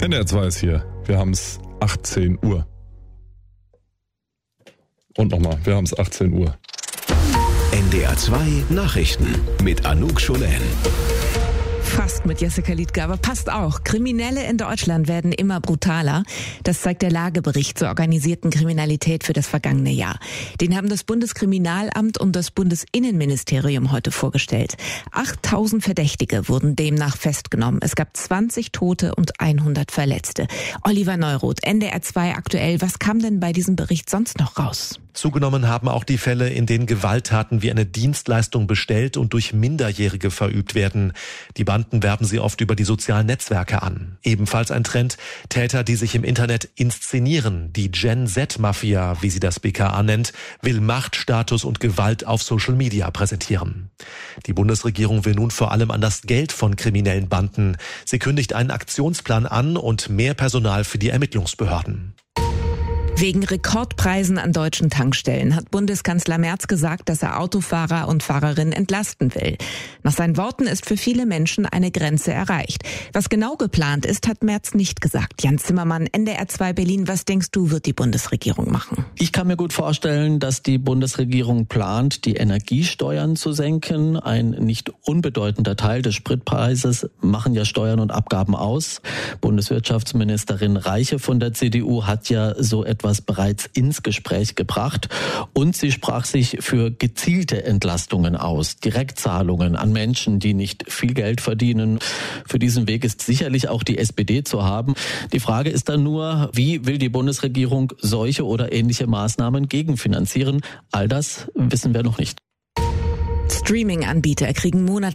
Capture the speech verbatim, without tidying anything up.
N D R zwei ist hier. Wir haben es achtzehn Uhr. Und nochmal, wir haben es achtzehn Uhr. N D R zwei Nachrichten mit Anouk Scholen. Fast mit Jessica Liedke, aber passt auch. Kriminelle in Deutschland werden immer brutaler. Das zeigt der Lagebericht zur organisierten Kriminalität für das vergangene Jahr. Den haben das Bundeskriminalamt und das Bundesinnenministerium heute vorgestellt. achttausend Verdächtige wurden demnach festgenommen. Es gab zwanzig Tote und hundert Verletzte. Oliver Neuroth, N D R zwei aktuell. Was kam denn bei diesem Bericht sonst noch raus? Zugenommen haben auch die Fälle, in denen Gewalttaten wie eine Dienstleistung bestellt und durch Minderjährige verübt werden. Die Banden werben sie oft über die sozialen Netzwerke an. Ebenfalls ein Trend, Täter, die sich im Internet inszenieren. Die Gen Z-Mafia, wie sie das B K A nennt, will Macht, Status und Gewalt auf Social Media präsentieren. Die Bundesregierung will nun vor allem an das Geld von kriminellen Banden. Sie kündigt einen Aktionsplan an und mehr Personal für die Ermittlungsbehörden. Wegen Rekordpreisen an deutschen Tankstellen hat Bundeskanzler Merz gesagt, dass er Autofahrer und Fahrerinnen entlasten will. Nach seinen Worten ist für viele Menschen eine Grenze erreicht. Was genau geplant ist, hat Merz nicht gesagt. Jan Zimmermann, N D R zwei Berlin, was denkst du, wird die Bundesregierung machen? Ich kann mir gut vorstellen, dass die Bundesregierung plant, die Energiesteuern zu senken. Ein nicht unbedeutender Teil des Spritpreises machen ja Steuern und Abgaben aus. Bundeswirtschaftsministerin Reiche von der C D U hat ja so etwas was bereits ins Gespräch gebracht und sie sprach sich für gezielte Entlastungen aus, Direktzahlungen an Menschen, die nicht viel Geld verdienen. Für diesen Weg ist sicherlich auch die S P D zu haben. Die Frage ist dann nur, wie will die Bundesregierung solche oder ähnliche Maßnahmen gegenfinanzieren? All das wissen wir noch nicht. Streaming-Anbieter kriegen monatlich